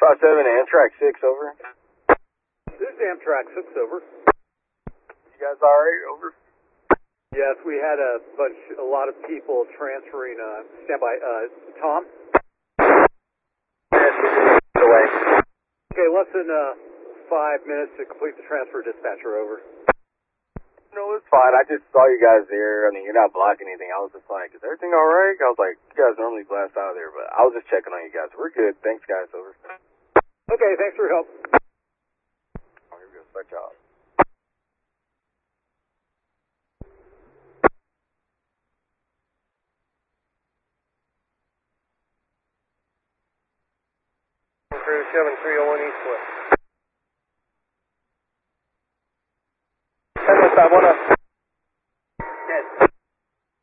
5-7, Amtrak 6, over. This is Amtrak 6, over. You guys alright, over? Yes, we had a lot of people transferring, standby, Tom? Away. Okay, less than 5 minutes to complete the transfer, dispatcher, over. No, it's fine. I just saw you guys there. I mean, you're not blocking anything. I was just like, is everything alright? I was like, you guys normally blast out of there, but I was just checking on you guys. We're good. Thanks, guys, over. Okay, thanks for your help. Oh, here we go. Start job. Crew 7301 East West. 10 I want to